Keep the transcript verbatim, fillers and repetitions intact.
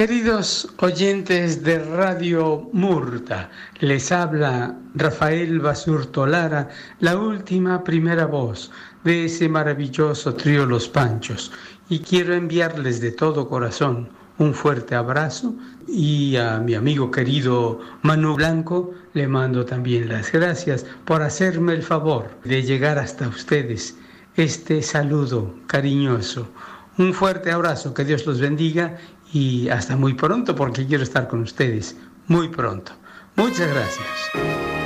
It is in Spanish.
Queridos oyentes de Radio Murta, les habla Rafael Basurto Lara, la última primera voz de ese maravilloso trío Los Panchos, y quiero enviarles de todo corazón un fuerte abrazo, y a mi amigo querido Manu Blanco le mando también las gracias por hacerme el favor de llegar hasta ustedes este saludo cariñoso. Un fuerte abrazo, que Dios los bendiga y hasta muy pronto, porque quiero estar con ustedes muy pronto. Muchas gracias.